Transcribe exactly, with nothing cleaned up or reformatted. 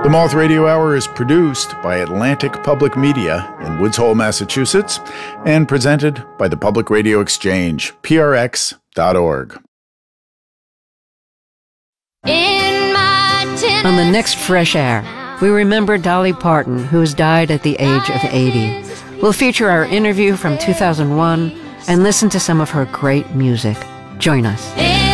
The Moth Radio Hour is produced by Atlantic Public Media in Woods Hole, Massachusetts, and presented by the Public Radio Exchange, P R X dot org. On the next Fresh Air, we remember Dolly Parton, who has died at the age of eighty. We'll feature our interview from two thousand one and listen to some of her great music. Join us.